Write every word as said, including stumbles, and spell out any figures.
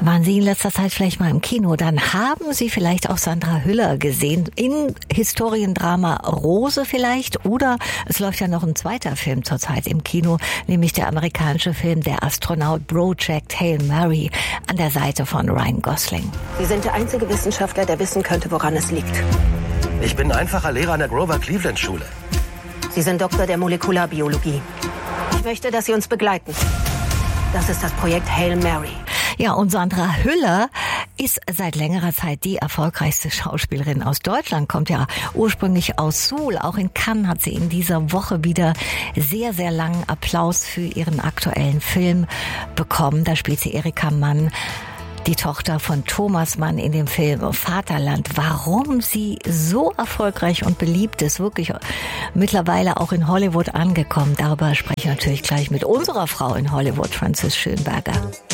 Waren Sie in letzter Zeit vielleicht mal im Kino? Dann haben Sie vielleicht auch Sandra Hüller gesehen in Historiendrama Rose vielleicht, oder es läuft ja noch ein zweiter Film zurzeit im Kino, nämlich der amerikanische Film Der Astronaut Project Hail Mary an der Seite von Ryan Gosling. Sie sind der einzige Wissenschaftler, der wissen könnte, woran es liegt. Ich bin einfacher Lehrer an der Grover Cleveland Schule. Sie sind Doktor der Molekularbiologie. Ich möchte, dass Sie uns begleiten. Das ist das Projekt Hail Mary. Ja, und Sandra Hüller ist seit längerer Zeit die erfolgreichste Schauspielerin aus Deutschland, kommt ja ursprünglich aus Suhl. Auch in Cannes hat sie in dieser Woche wieder sehr, sehr langen Applaus für ihren aktuellen Film bekommen. Da spielt sie Erika Mann, die Tochter von Thomas Mann in dem Film Vaterland. Warum sie so erfolgreich und beliebt ist, wirklich mittlerweile auch in Hollywood angekommen, darüber spreche ich natürlich gleich mit unserer Frau in Hollywood, Frances Schönberger.